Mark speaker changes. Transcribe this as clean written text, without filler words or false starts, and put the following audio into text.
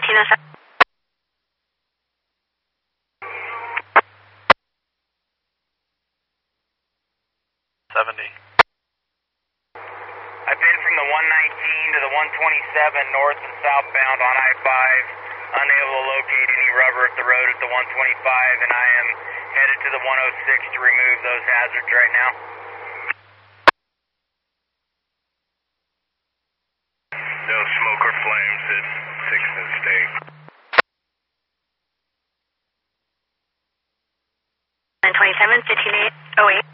Speaker 1: 1507.
Speaker 2: 70.
Speaker 3: I've been from the 119 to the 127 north and southbound on I-5, unable to locate any rubber at the road at the 125, and I am headed to the 106 to remove those hazards right now.
Speaker 4: No smoke or flames at 6th and State.
Speaker 1: 927, 15808.